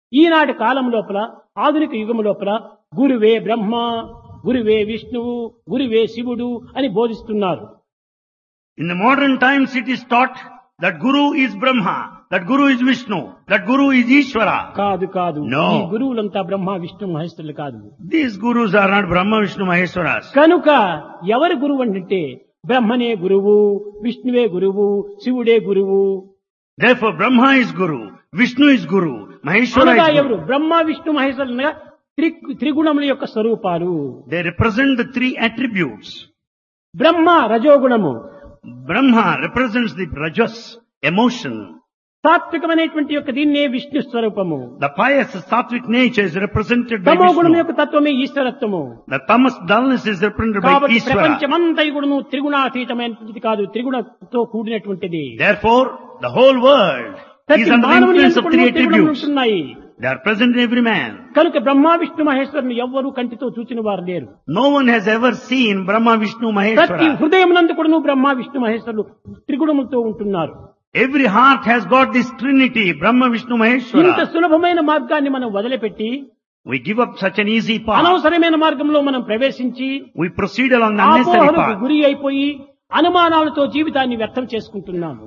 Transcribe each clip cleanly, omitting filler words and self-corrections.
ఈనాటి కాలం లోపల ఆధునిక యుగం లోపల గురువే బ్రహ్మ, గురువే విష్ణువు, గురువే శివుడు అని బోధిస్తున్నారు. In the modern times it is taught that Guru is Brahma, that Guru is Vishnu, that Guru is Ishvara. కాదు కాదు, No. ఈ గురువులంతా బ్రహ్మ విష్ణు మహేశ్వరులు కాదు. These Gurus are not Brahma, Vishnu, Maheshwaras. కనుక ఎవరు గురువు అంటే బ్రహ్మనే గురువు, విష్ణువే గురువు, శివుడే గురువు. Therefore Brahma is Guru, Vishnu is Guru, Maheshwara అనగా is ఎవరు? Guru. బ్రహ్మ విష్ణు మహేశ్వరులు అనగా త్రిగుణముల యొక్క స్వరూపాలు. They represent the three attributes. బ్రహ్మ రజోగుణము, Brahma represents the rajas, emotion. సాత్వికమైనటువంటి యొక్క దీన్నే విష్ణు స్వరూపము. The pious sattvic nature is represented by తమో గుణం Vishnu. యొక్క తత్వమే ఈశ్వరత్వము. The tamas dullness is represented by కాబట్టి Ishvara. ప్రపంచమంతా కూడాను త్రిగుణాతీతమైనది కాదు, త్రిగుణతో కూడినటువంటిది. Therefore, the whole world is ప్రతి under the మానవుని influence of యందు three కూడాను త్రిగుణములు attributes. ఉంటున్నాయి. They are present in every man. కనుక బ్రహ్మ విష్ణు మహేశ్వరుని ఎవ్వరూ కంటితో చూచిన వారు లేరు. No one has ever seen Brahma, Vishnu, ప్రతి Maheshwara. హృదయం నందు కూడాను బ్రహ్మ విష్ణు మహేశ్వరులు త్రిగుణములతో ఉంటున్నారు. Every heart has got this trinity, Brahma, Vishnu, ఇంత Maheshwara. సులభమైన మార్గాన్ని మనం వదిలిపెట్టి We give up such an easy path. అనవసరమైన మార్గంలో మనం ప్రవేశించి We proceed along the unnecessary ఆపోహలకు path. గురి అయిపోయి అనుమానాలతో జీవితాన్ని వ్యర్థం చేసుకుంటున్నాము.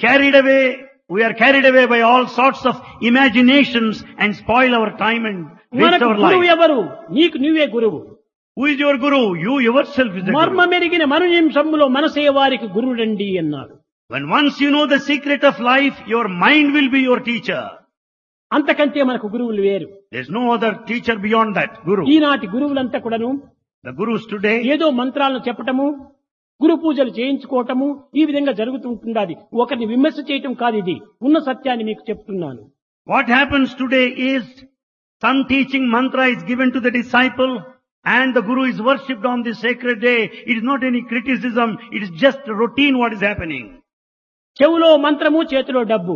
We are carried away by all sorts of imaginations and spoil our time and waste మనకు our గురువు life. ఎవరు? నీకు నువ్వే గురువు. Who is your Guru? You yourself is the మర్మ Guru. మెరిగిన మరు నిమిషంలో మనసే వారికి గురుడండి అన్నాడు. When once you know the secret of life, your mind will be your teacher. అంతకంటే మనకు గురువులు వేరు. There's no other teacher beyond that, Guru. ఈనాటి గురువులంతా కూడాను The Gurus today, ఏదో మంత్రాలను చెప్పటము, గురు పూజలు చేయించుకోవటము ఈ విధంగా జరుగుతుంటుంది. ఒకరిని విమర్శ చేయటం కాదు, ఇది ఉన్న సత్యాన్ని మీకు చెప్తున్నాను. what happens today is some teaching mantra is given to the disciple and the Guru is worshipped on this sacred day. It is not any criticism, it is just routine what is happening. చెవులో మంత్రము, చేతిలో డబ్బు.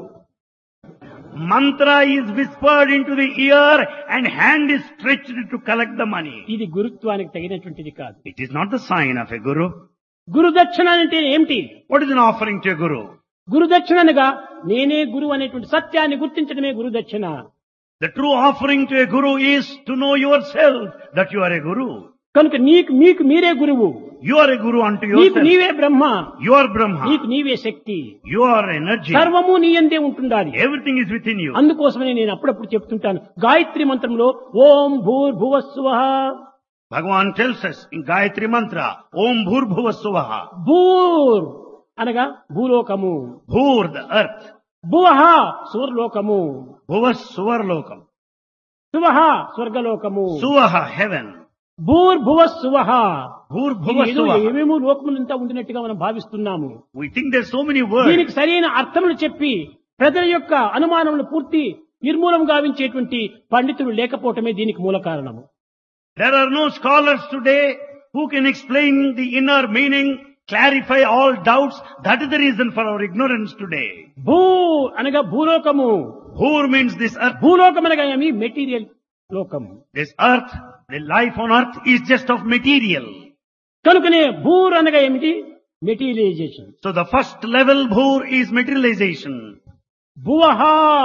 Mantra is whispered into the ear and hand is stretched to collect the money. ఇది గురుత్వానికి తగినటువంటిది కాదు. It is not the sign of a Guru. గురుదక్షిణ అంటే ఏమిటి? What is an offering to a Guru? గురుదక్షిణ అనగా నేనే గురువు అనేటువంటి సత్యాన్ని గుర్తించడమే గురుదక్షిణ. The true offering to a Guru is to know yourself that you are a Guru. కనుక మీకు మీరే గురువు. You are a Guru unto నీకు yourself. నీవే బ్రహ్మ, You are Brahma. నీకు నీవే శక్తి. You are energy. సర్వము నీ యందే ఉంటుండాలి. Everything is within you. అందుకోసమనే నేను అప్పుడప్పుడు చెప్తుంటాను, గాయత్రి మంత్రంలో ఓం భూర్భువస్సువః. Bhagavan tells us in Gayatri Mantra, Om Bhur Bhuva Suvaha. భూర్ అనగా భూలోకము, Bhur, the earth. భువః సూర్లోకము, Bhuva Suvarlokam. సువః స్వర్గలోకము. Suvaha, heaven. భూర్భువస్సువః. Bhur Bhuva ఏదో Suvaha. ఏమేమో లోకములంతా ఉండినట్టుగా మనం భావిస్తున్నాము. We think there's so many words. దీనికి సరైన అర్థములు చెప్పి ప్రజల యొక్క అనుమానములు పూర్తి నిర్మూలం గావించేటువంటి పండితులు లేకపోవటమే దీనికి మూల కారణము. There are no scholars today who can explain the inner meaning, clarify all doubts. That is the reason for our ignorance today. భూ అనగా భూలోకము. Bhur means this earth. భూలోకం అనగా ఏమి? మెటీరియల్ లోకము. This earth, the life on earth is just of material. కనుకనే భూర్ అనగా ఏమిటి? Materialisation. So the first level Bhur is materialization. భువః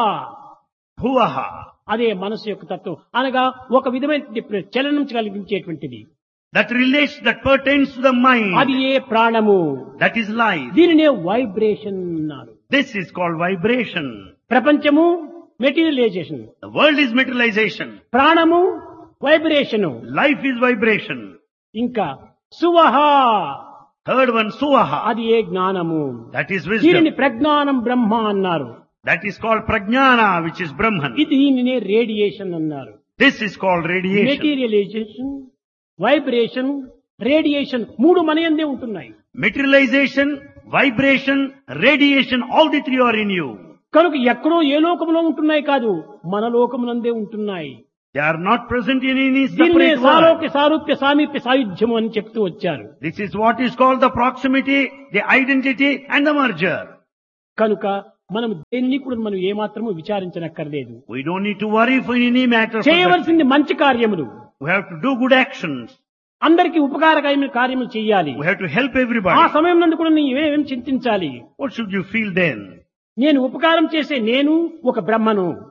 Bhuvaha. అదే మనసు యొక్క తత్వం అనగా ఒక విధమైన చలనం కలిగించేటువంటిది. That relates, that pertains to the mind. అది ఏ ప్రాణము. That is life. దీనినే వైబ్రేషన్ అన్నారు. This is called vibration. ప్రపంచము materialisation, The world is materialization. ప్రాణము వైబ్రేషను, Life is vibration. ఇంకా సువహ Third one, Suvaha. అది ఏ జ్ఞానము. That is దీనిని wisdom. ప్రజ్ఞానం బ్రహ్మ అన్నారు. That is called Prajnana, which is Brahman. ఇది దీనినే రేడియేషన్ అన్నారు. This is called radiation. Materialisation, vibration, radiation మూడు మన యందే ఉంటున్నాయి. Materialization, vibration, radiation, all the three are in you. కనుక ఎక్కడో ఏ లోకంలో ఉంటున్నాయి కాదు, మన లోకమునందే ఉంటున్నాయి. They are not present in any దీనినే separate సాలోక్య world. సారూప్య సామీప్య సాయుధ్యము అని చెప్తూ వచ్చారు. This is what is called the proximity, the identity and the merger. కనుక మనం దేన్ని కూడా మనం ఏమాత్రము విచారించనక్కర్లేదు. We don't need to worry for any matter. For that. చేయవలసింది మంచి కార్యములు, We have to do good actions. అందరికి ఉపకారకమైన కార్యములు చేయాలి. We have to help ఆ everybody. సమయం నందు కూడా నీవేం చింతించాలి? What should you feel then? నేను ఉపకారం చేసే నేను ఒక బ్రహ్మను.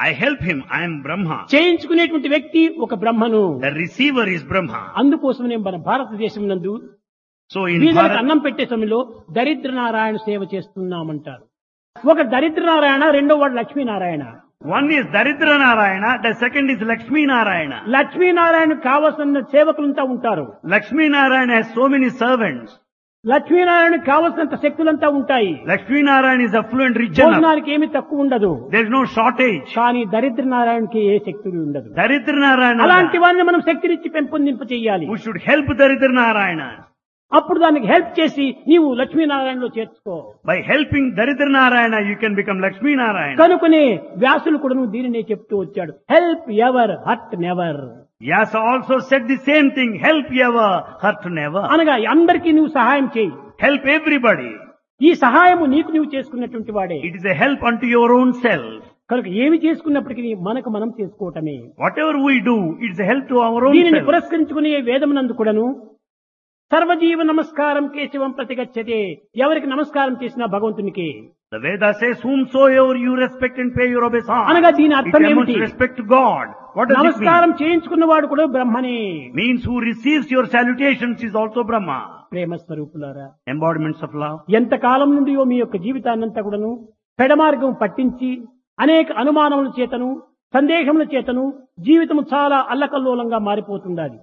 I help him. I am Brahma. చేయించుకునేటువంటి వ్యక్తి ఒక బ్రహ్మను. The receiver is Brahma. అందుకోసమే మన భారతదేశం నందు So in వీళ్ళకి Bharat, అన్నం పెట్టే సమయంలో దరిద్ర నారాయణ సేవ చేస్తున్నామంటారు. ఒక దరిద్ర నారాయణ, రెండో వాడు Lakshminarayana. one is Daridra Narayana, the second is Lakshmi Narayana. Lakshminarayana కావలసిన సేవకులంతా ఉంటారు. Lakshmi Narayana has so many servants. Lakshminarayana కావలసినంత శక్తులంతా ఉంటాయి. Lakshmi Narayana is affluent, rich enough. భోజనానికి ఏమి తక్కువ ఉండదు. There is no shortage. కానీ దరిద్ర నారాయణకి ఏ శక్తి ఉండదు. Daridra Narayana, అలాంటి వారిని మనం శక్తినిచ్చి పెంపొందింప చేయాలి. who should help Daridra Narayana. అప్పుడు దానికి హెల్ప్ చేసి నీవు లక్ష్మీనారాయణలో చేర్చుకో. By helping Daridra Narayana, you can become Lakshmi Narayana. కనుకనే వ్యాసులు కూడా దీనినే చెప్తూ వచ్చాడు. Help ever, hurt never. Vyasa also said the same thing. Help ever, hurt never. అనగా అందరికీ నువ్వు సహాయం చేయి. Help everybody. ఈ సహాయము నీకు నువ్వు చేసుకున్నటువంటి వాడే. It is a help unto your own self. కనుక ఏమి చేసుకున్నప్పటికీ మనకు మనం చేసుకోవటమే. Whatever we do, it is a help to our own దీనిని self. పురస్కరించుకునే వేదమునందు కూడాను సర్వజీవ నమస్కారం కేశవం ప్రతిగచ్చతే. ఎవరికి నమస్కారం చేసినా భగవంతునికి. The Veda says, whomsoever you respect and pay your obeisance. అనగా దీని It అర్థం amounts ఏమిటి? to respect to God. What does it నమస్కారం చేయించుకున్నవాడు కూడా బ్రహ్మనే. mean? Means who receives your salutations is also Brahma. ప్రేమ స్వరూపులారా, Embodiments of love. ఎంత కాలం నుండి మీ యొక్క జీవితాన్నంతా కూడాను పెడమార్గం పట్టించి అనేక అనుమానముల చేతను సందేహముల చేతను జీవితం చాలా అల్లకల్లోలంగా మారిపోతున్నది.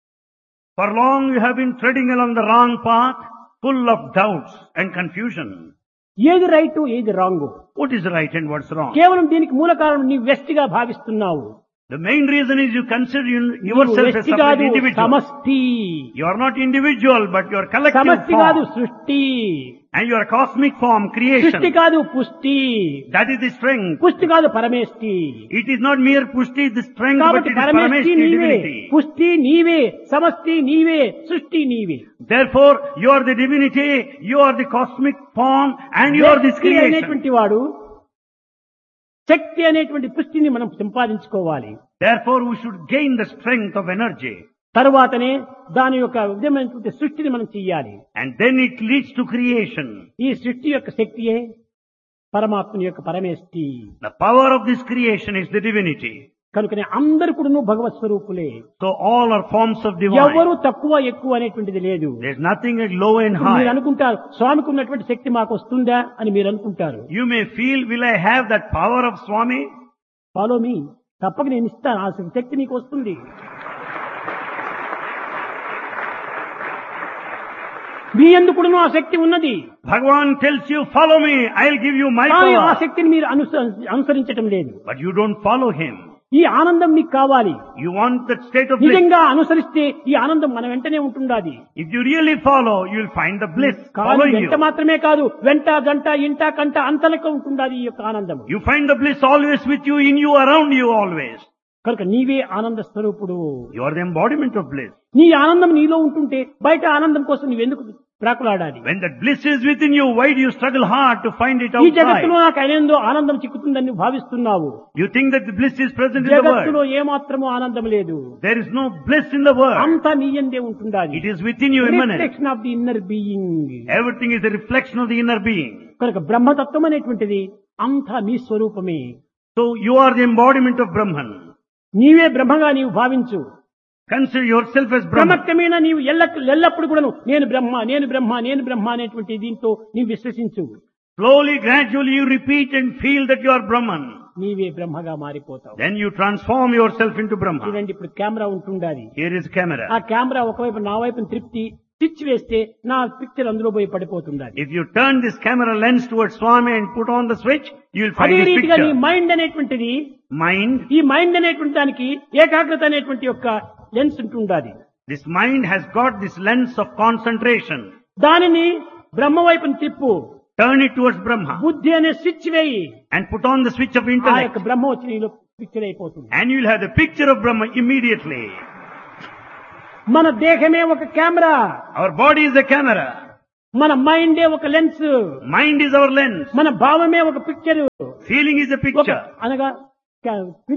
For long you have been treading along the wrong path, full of doubts and confusion. ఏది రైట్, ఏది wrong, What is right and what's wrong? కేవలం దీనికి మూల కారణం నీ వ్యక్తిగా భావిస్తున్నావు. The main reason is you consider నీవు yourself as వ్యక్తి separate కాదు, individual. సమష్టి. You are not individual, but you are collective సమష్టి కాదు, form. సృష్టి. And you are cosmic form, creation. సృష్టి కాదు, పుష్టి. That is the strength. పుష్టి కాదు, పరమేష్టి. It is not mere pushti, the strength, but కాబట్టి it is పరమేష్టి parameshti, నీవే, divinity. పుష్టి నీవే, సమష్టి నీవే, సృష్టి నీవే. Therefore, you are the divinity, you are the cosmic form, and you are this వ్యక్తి creation. అనేటువంటి వాడు శక్తి అనేటువంటి పుష్టిని మనం సంపాదించుకోవాలి. Therefore, we should gain the strength of energy. తరువాతనే దాని యొక్క విధమైనటువంటి సృష్టిని మనం చెయ్యాలి. And then it leads to creation. ఈ సృష్టి యొక్క శక్తియే పరమాత్మని యొక్క పరమేష్టి. The power of this creation is the divinity. కనుకనే అందరు కూడా భగవత్ స్వరూపులే. So all are forms of ఎవరు divine. తక్కువ ఎక్కువ అనేటువంటిది లేదు. There is nothing like low and మీరు high. అనుకుంటారు స్వామికి ఉన్నటువంటి శక్తి మాకు వస్తుందా అని మీరు అనుకుంటారు. You may feel, will I have that power of Swami? Follow me, తప్పక నేను ఇస్తాను, ఆ శక్తి నీకు వస్తుంది. మీ ఎందుకు ఆ శక్తి ఉన్నది. Bhagavan tells you, follow me, I'll give you my కానీ ఆ power. శక్తిని మీరు అనుసరించటం లేదు. But you don't follow him. ఈ ఆనందం మీకు కావాలి. You want that state of bliss. నిజంగా అనుసరిస్తే ఈ ఆనందం మన వెంటనే ఉంటుండాది. If you really follow, you'll find the bliss కానీ following వెంట you. మాత్రమే కాదు, వెంట గంట ఇంట కంట అంతలక ఉంటుండాది ఈ యొక్క ఆనందం. You find the bliss always with you, in you, around you always. కనుక నీవే ఆనంద స్వరూపుడు. You are the embodiment of bliss. నీ ఆనందం నీలో ఉంటుంటే బయట ఆనందం కోసం నువ్వెందుకు ప్రాకులాడాలి? When that bliss is within you, why do you struggle hard to find it ఈ జగత్తులో outside? నాకు అయినందో ఆనందం చిక్కుతుందని నువ్వు భావిస్తున్నావు. You think that the bliss is present in the జగత్తులో world. ఏమాత్రము ఆనందం లేదు. There is no bliss in the world. అంతా నీ యందే ఉంటుండాలి. It is within you immanent. Reflection of the inner being. Everything is a reflection of the inner being. కనుక బ్రహ్మతత్వం అనేటువంటిది అంతా నీ స్వరూపమే. So you are the embodiment of Brahman. నీవే బ్రహ్మగా నీవు భావించు. Consider yourself as Brahman. క్రమక్రమేణా నీవు ఎల్లప్పుడు కూడా నేను బ్రహ్మ, నేను బ్రహ్మ, నేను బ్రహ్మ అనేటువంటి దీంతో నీవు విశ్వసించు. Slowly, gradually you repeat and feel that you are Brahman. నీవే బ్రహ్మగా మారిపోతావు. Then you transform yourself into Brahma. చూడండి, ఇప్పుడు కెమెరా ఉంటుండాలి. Here is camera. ఆ కెమెరా ఒకవైపు నా వైపు త్రిప్తి స్విచ్ వేస్తే నా పిక్చర్ అందులో పోయి పడిపోతుండాలి. If you turn this camera lens towards Swami and put on the switch, you will find అదే his రీతిగా నీ picture. మైండ్ అనేటువంటిది, Mind. ఈ మైండ్ అనేటువంటి దానికి ఏకాగ్రత అనేటువంటి యొక్క లెన్స్ ఉంటుండాలి. This mind has got this lens of concentration. దానిని బ్రహ్మ వైపుని తిప్పు. Turn it towards Brahma బుద్ధి అనే స్విచ్ వేయి. and put on the switch of ఆ intellect. యొక్క బ్రహ్మ వచ్చి నీలో పిక్చర్ అయిపోతుంది. And you will have the picture of Brahma immediately. మన దేహమే ఒక camera, Our body is a camera. మన మైండే ఒక lens, Mind is our lens. మన భావమే ఒక picture, Feeling is a picture. అనగా film.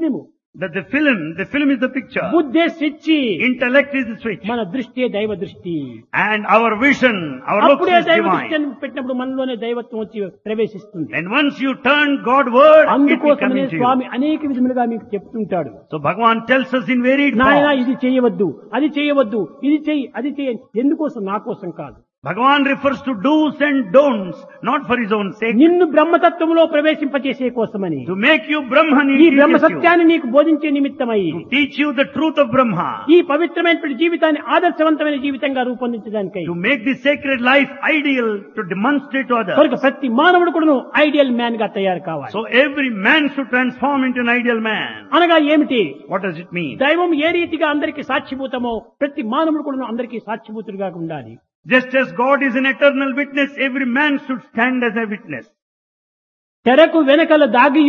That the film is the picture. బుద్ధే switch, Intellect is the switch. మన దృష్టి దైవ దృష్టి. And our vision, our looks అప్పుడే is దైవ divine. దృష్టిని పెట్టినప్పుడు మనలోనే దైవత్వం వచ్చి ప్రవేశిస్తుంది. And once you turn Godward, it will come అందుకోసమే into you. స్వామి అనేక విధములుగా మీకు చెప్తుంటాడు. So Bhagavan tells us in varied నాయనా forms. ఇది చేయవద్దు, అది చేయవద్దు, ఇది చెయ్యి, అది చెయ్యి. ఎందుకోసం? నా కోసం కాదు. Bhagavan refers to do's and don'ts, not for his own sake. నిన్ను బ్రహ్మతత్వంలో ప్రవేశింపచేసే కోసమని, To make you Brahman, ఈ he బ్రహ్మ teaches you. సత్యాన్ని నీకు బోధించే నిమిత్తమై To teach you the truth of Brahma. ఈ పవిత్రమైనటువంటి జీవితాన్ని ఆదర్శవంతమైన జీవితంగా రూపొందించడానికై To make this sacred life ideal, to demonstrate to others. కనుక ప్రతి మానవుడు కూడా ఐడియల్ మ్యాన్ గా తయారు కావాలి. So every man should transform into an ideal man. అనగా ఏమిటి? What does it mean? దైవం ఏ రీతిగా అందరికీ సాక్షిభూతమో ప్రతి మానవుడు కూడా అందరికీ సాక్షిభూతుడిగా ఉండాలి. Just as God is an eternal witness, every man should stand as a witness. తెరకు వెనకల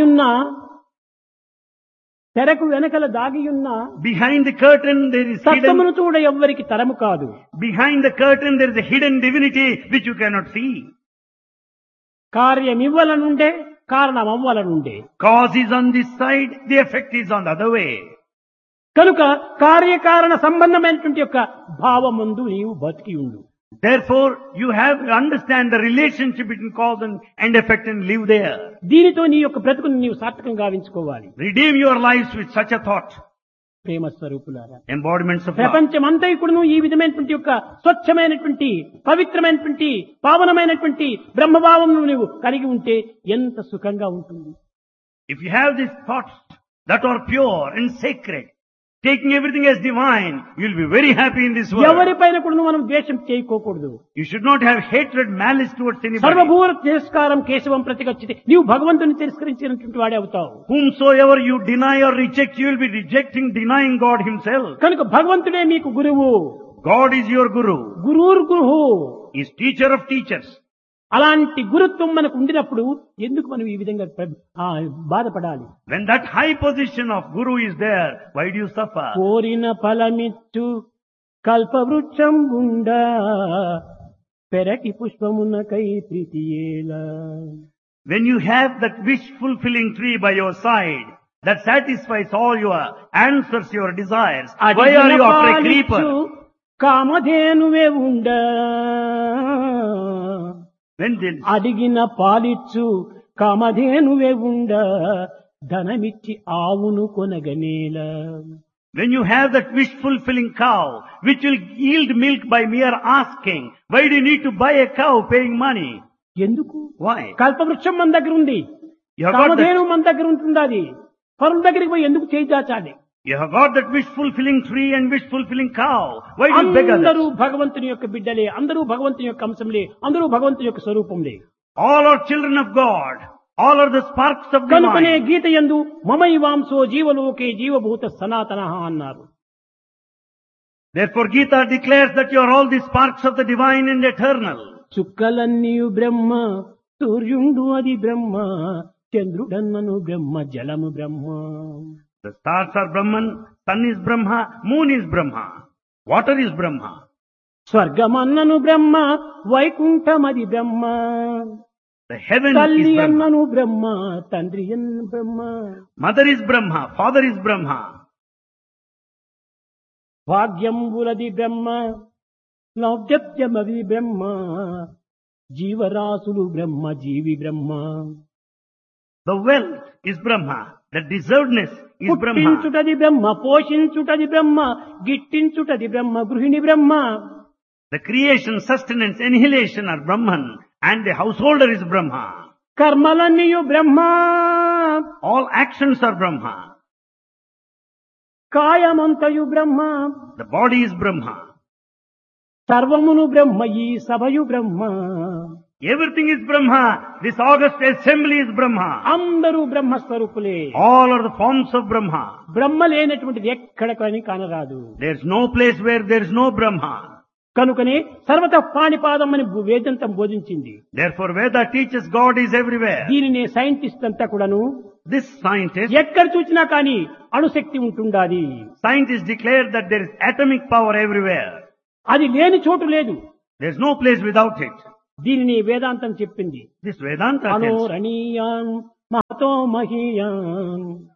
దాగియున్న Behind the curtain there is hidden. సత్యమును చూడ ఎవ్వరికి తరము కాదు. Behind the curtain there is a hidden divinity which you cannot see. కార్యమివ్వలనుండే కారణం అవ్వలనుండే. Cause is on this side, the effect is on the other way. కనుక కార్యకారణ సంబంధమైనటువంటి యొక్క భావమందు నీవు బతికి ఉండు. Therefore, you have to understand the relationship between cause and effect and live there. దీనితో నీ యొక్క బ్రతుకుని నీవు సార్థకంగా గావించుకోవాలి. Redeem your lives with such a thought. ప్రేమ స్వరూపులారా, Embodiments of love. ప్రపంచమంతా కూడా ఈ విధమైనటువంటి యొక్క స్వచ్ఛమైనటువంటి పవిత్రమైనటువంటి పావనమైనటువంటి బ్రహ్మభావం నువ్వు కలిగి ఉంటే ఎంత సుఖంగా ఉంటుంది. If you have these thoughts that are pure and sacred, taking everything as divine, you will be very happy in this world. ఎవరిపైన కూడా మనం ద్వేషం చేయకూడదు. You should not have hatred, malice towards anybody. సర్వభూత తిరస్కారం కేశవం ప్రతిగచ్చితే నీవు భగవంతుని తిరస్కరించినటువంటి వాడే అవుతావు. Whomsoever you deny or reject, you will be denying God himself. కనుక భగవంతుడే మీకు గురువు. God is your guru. గురుర్ గురువు. He is teacher of teachers. అలాంటి గురుత్వం మనకు ఉండినప్పుడు ఎందుకు మనం ఈ విధంగా బాధపడాలి? When that high position of guru is there, why do you suffer? కోరిన ఫలమిచ్చు కల్పవృక్షం గుండా పెరటి పుష్పమునకై ప్రీతియేలా. When you have that wish-fulfilling tree by your side, that satisfies all your answers, your desires, why are you after a creeper? కామధేనువే ఉండా. అడిగిన పాలిచ్చు కామధేనువే ఉండా ధనమిచ్చి ఆవును కొనగనేలా. When you have that wish-fulfilling cow, which will yield milk by mere asking, why do you need to buy a cow paying money? ఎందుకు? Why? కల్పవృక్షం మన దగ్గర ఉంది, You have got Kamadhenu that, మన దగ్గర ఉంటుంది. అది పరుల దగ్గరికి పోయి ఎందుకు చేయి దాచాలి? you have got that wish-fulfilling tree and wish-fulfilling cow. Why do you beg అందరూ others? భగవంతుని యొక్క బిడ్డలే, అందరూ భగవంతుని యొక్క అంశంలే, అందరూ భగవంతుని యొక్క స్వరూపంలే. All are children of God. All are the sparks of కనుకనే divine. గీత యందు మమైవాంసో జీవలోకే జీవభూత సనాతనః అన్నారు. Therefore Gita declares that you are all the sparks of the divine and eternal. చుక్కలన్నీయు బ్రహ్మ, సూర్యుండు అది బ్రహ్మ, చంద్రుడన్నను బ్రహ్మ, జలము బ్రహ్మ. The stars are Brahman, sun is Brahma, moon is Brahma, water is Brahma. స్వర్గమన్నను Brahma, వైకుంఠమది Brahma, The heaven తల్లి is Brahma. అన్నను బ్రహ్మ, తండ్రి అన్న బ్రహ్మ, Mother is Brahma, father is Brahma. భాగ్యంబులది బ్రహ్మ, నౌజత్యమది బ్రహ్మ, జీవరాశులు బ్రహ్మ, జీవి బ్రహ్మ. The wealth is Brahma, the deservedness is Brahma. పుట్టించుటది బ్రహ్మ, పోషించుటది బ్రహ్మ, గిట్టించుటది బ్రహ్మ, గృహిణి బ్రహ్మ. The creation, sustenance, annihilation are Brahman, and the householder is Brahma. కర్మలన్నీయు Brahma, All actions are Brahma. కాయమంతయు Brahma, The body is Brahma. సర్వమును బ్రహ్మ, ఈ సభయు బ్రహ్మ. Everything is Brahma. This august assembly is Brahma. అందరూ బ్రహ్మస్వరూపులే. All are the forms of Brahma. బ్రహ్మ లేనటువంటిది ఎక్కడ కానీ కానరాదు. There is no place where there is no Brahma. కనుకనే సర్వత పాణిపాదం అని వేదంతం బోధించింది. Therefore Veda teaches God is everywhere. దీనిని సైంటిస్ట్ అంతా కూడాను This scientist, ఎక్కడ చూసినా కానీ అణుశక్తి ఉంటుండాది. scientists declare that there is atomic power everywhere. అది లేని చోటు లేదు. There is no place without it. దీనిని వేదాంతం చెప్పింది. This Vedanta tells. అనోరణీయాన్ Mahato మహీయాన్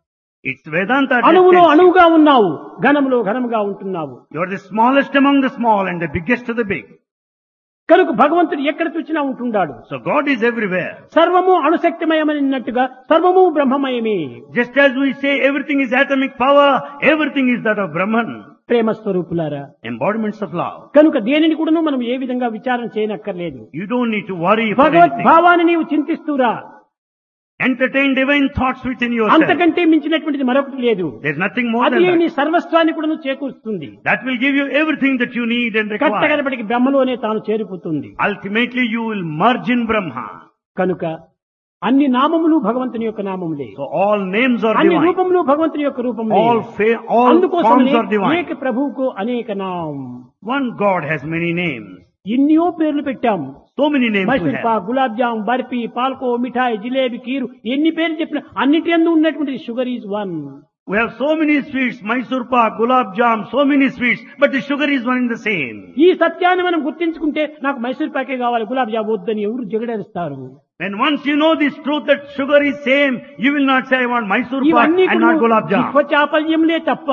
It's Vedanta that అణువులో tells you. అణువుగా ఉన్నావు, ఘనములో ఘనముగా ఉంటున్నావు. You are the smallest among the small and the biggest of the big. కనుక భగవంతుడు ఎక్కడ చూచినా ఉంటున్నాడు. So God is everywhere. సర్వము అణుశక్తిమయమన్నట్టుగా సర్వము బ్రహ్మమయమే. Just as we say everything is atomic power, everything is that of Brahman. ప్రేమ స్వరూపులారా, Embodiments of love. కనుక దేనిని కూడాను మనం ఏ విధంగా విచారణ చేయనక్కర్లేదు. You don't need to worry for భగవద్ anything. భావాన్ని నీవు చింతిస్తూరా, Entertain divine thoughts within yourself. అంతకంటే మించినటువంటిది మరొకటి లేదు. There's nothing more అది than నీ that. సర్వస్వాన్ని కూడా చేకూరుస్తుంది. That will give you everything that you need and require. కట్టగడపటికి బ్రహ్మలోనే తాను చేరిపోతుంది. Ultimately you will merge in Brahma. కనుక అన్ని నామములు భగవంతుని యొక్క నామములే, So all names are అన్ని divine. రూపములు భగవంతుని యొక్క రూపములే. All అందుకోసమనే forms are divine. ఏక ప్రభువుకు అనేక నామం. One God has many names. ఎన్నో పేర్లు పెట్టాము. So many names we Mysore have. Pak, gulab jam, barfi, పాల్కో, మిఠాయి, జిలేబీ, కీరు, ఎన్ని పేర్లు చెప్పినా అన్నిటి యందు ఉన్నటువంటి sugar is one. We have so many sweets, Mysore pak, gulab jam, so many sweets, but the sugar is one and the same. ఈ సత్యాన్ని మనం గుర్తించుకుంటే నాకు మైసూర్ పాకే కావాలి, గులాబ్ జామ్ వద్దని ఎవరు జగడేస్తారు. And once you know this truth that sugar is same, you will not say I want Mysore pak ఇవన్నీ and not gulab jam. చాపల్యంలే తప్ప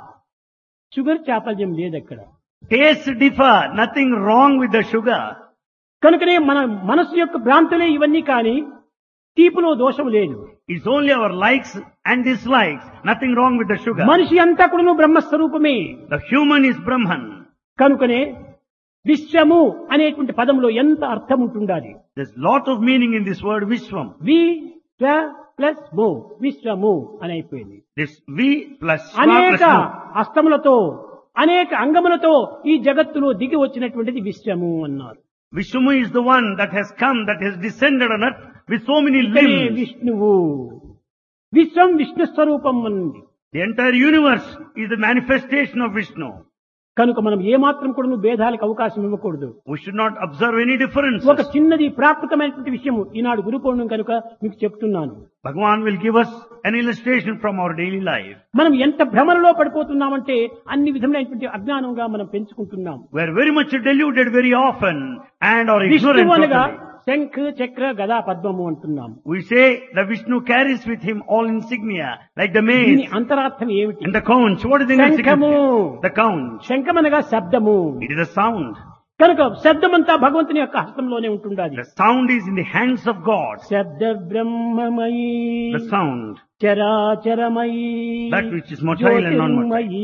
షుగర్ చాపల్యం లేదు అక్కడ. Taste differ, nothing wrong with the sugar. కనుకనే మన మనసు యొక్క భ్రాంతులే ఇవన్నీ కానీ తీపులో దోషం లేదు. It's only our likes and dislikes, nothing wrong with the sugar. మనిషి అంతా కూడా బ్రహ్మస్వరూపమే. The human is Brahman. కనుకనే విశ్వము అనేటువంటి పదంలో ఎంత అర్థం ఉంటుండాలి. There's lot of meaning in this word Vishwam. వి స్వ ప్లస్ మో, విశ్వము అని అయిపోయింది. This V plus Shva అనేక plus Mu. అస్తములతో అనేక అంగములతో ఈ జగత్తులో దిగి వచ్చినటువంటిది విశ్వము అన్నారు. Vishnu is the one that has come, that has descended on earth with so many ఇక్కడే limbs. విష్ణువు, విశ్వం విష్ణు స్వరూపం అన్నది. The entire universe is the manifestation of Vishnu. కనుక మనం ఏమాత్రం కూడా భేదాలకు అవకాశం ఇవ్వకూడదు. We should not observe any differences. ఒక చిన్నది ప్రాకృతమైనటువంటి విషయము ఈనాడు గురు పౌర్ణమి కనుక మీకు చెప్తున్నాను. Bhagavan will give us an illustration from our daily life. మనం ఎంత భ్రమలలో పడిపోతున్నామంటే అన్ని విధములైనటువంటి అజ్ఞానంగా మనం పెంచుకుంటున్నాం. We are very much deluded very often and are విష్ణువు ignorant అనగా totally. శంఖ చక్ర గదా పద్మము అంటున్నాం. We say the Vishnu carries with him all insignia, like the దీని mace అంతరార్థం ఏమిటి? and the conch. What is the శంఖము. insignificance? The conch. శంఖం అనగా శబ్దము. It is a sound. కనుక శబ్దమంతా భగవంతుని యొక్క హస్తంలోనే ఉంటుండాలి. The sound is in the hands of God. శబ్ద బ్రహ్మమయీ The sound. చరాచరమయీ That which is motile and non-motile. Jyothirmayi